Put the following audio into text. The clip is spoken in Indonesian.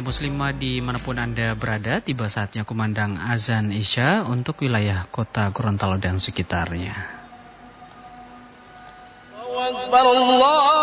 muslimah dimanapun Anda berada, tiba saatnya kumandang azan Isya untuk wilayah kota Gorontalo dan sekitarnya. Allahu Akbar, Allah.